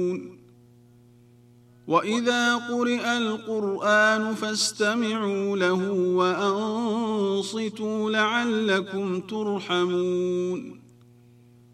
وإذا قرئ القرآن فاستمعوا له وأنصتوا لعلكم ترحمون